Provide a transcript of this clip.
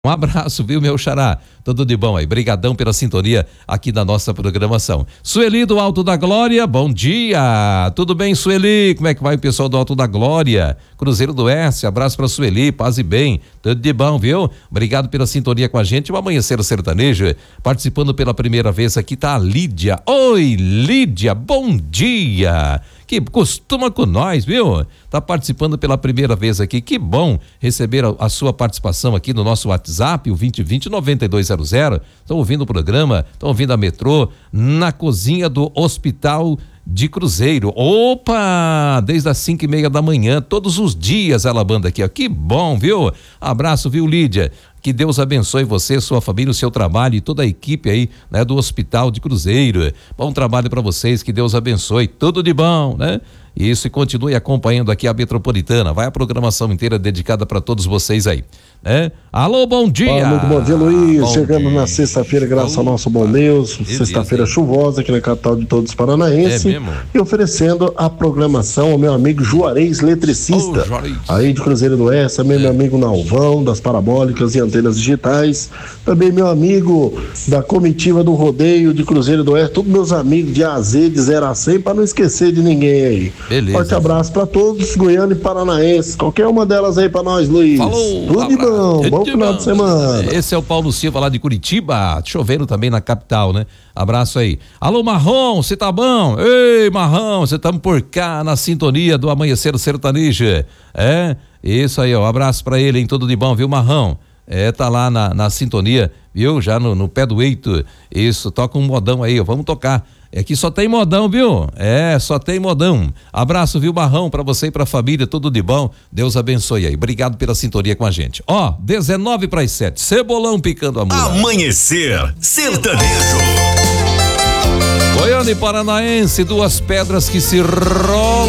Um abraço, viu, meu xará? Tudo de bom aí. Brigadão pela sintonia aqui da nossa programação. Sueli do Alto da Glória, bom dia. Tudo bem, Sueli? Como é que vai o pessoal do Alto da Glória? Cruzeiro do Oeste, abraço pra Sueli, paz e bem. Tudo de bom, viu? Obrigado pela sintonia com a gente. O Amanhecer Sertanejo, participando pela primeira vez aqui, tá a Lídia. Oi, Lídia, bom dia. Que costuma com nós, viu? Tá participando pela primeira vez aqui, que bom receber a sua participação aqui no nosso WhatsApp, o 2020-9200. Estão ouvindo o programa, estão ouvindo a Metrô, na cozinha do Hospital de Cruzeiro. Opa! Desde as 5:30 da manhã, todos os dias ela banda aqui, ó. Que bom, viu? Abraço, viu, Lídia? Que Deus abençoe você, sua família, o seu trabalho e toda a equipe aí, né, do Hospital de Cruzeiro. Bom trabalho para vocês, que Deus abençoe, tudo de bom, né? Isso, e continue acompanhando aqui a Metropolitana. Vai a programação inteira dedicada para todos vocês aí, né? Alô, bom dia! Muito bom dia, Luiz. Chegando na sexta-feira, graças ao nosso bom Deus. Sexta-feira chuvosa aqui na capital de todos os paranaenses. E oferecendo a programação ao meu amigo Juarez Eletricista, aí de Cruzeiro do Oeste, também meu amigo Nalvão, das parabólicas e antenas digitais. Também meu amigo da comitiva do rodeio de Cruzeiro do Oeste. Todos meus amigos de AZ, de 0 a 100, para não esquecer de ninguém aí. Beleza. Forte abraço para todos, goiano e paranaense. Qualquer uma delas aí para nós, Luiz. Falou, tudo de bom, bom final de semana. Esse é o Paulo Silva lá de Curitiba, chovendo também na capital, né? Abraço aí. Alô, Marrom, você tá bom? Ei, Marrom, você tá por cá na sintonia do Amanhecer Sertanejo. É, isso aí, ó, abraço pra ele, hein? Tudo de bom, viu, Marrom? É, tá lá na sintonia, viu? Já no pé do eito. Isso, toca um modão aí, ó, vamos tocar. É que só tem modão, viu? É, só tem modão. Abraço, viu, Barrão, pra você e pra família, tudo de bom. Deus abençoe aí. Obrigado pela sintonia com a gente. Ó, 19:07, Cebolão picando a mula. Amanhecer Sertanejo. Goiânia e Paranaense, duas pedras que se rolam.